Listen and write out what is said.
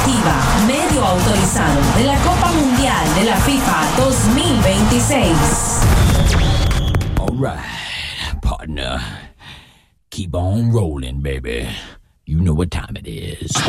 Directiva, medio autorizado de la Copa Mundial de la FIFA 2026. All right, partner. Keep on rolling, baby. You know what time it is.